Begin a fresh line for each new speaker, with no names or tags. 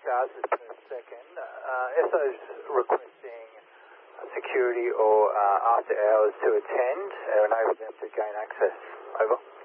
hectares per second. SO's requesting security or after hours to attend and enable them to gain access. Over.